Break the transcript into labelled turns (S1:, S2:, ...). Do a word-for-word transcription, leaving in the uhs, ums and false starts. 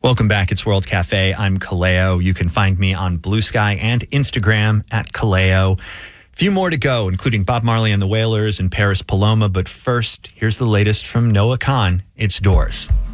S1: Welcome back. It's World Cafe. I'm Kaleo. You can find me on Blue Sky and Instagram at Kaleo. A few more to go, including Bob Marley and the Wailers and Paris Paloma. But first, here's the latest from Noah Kahan. It's Doors.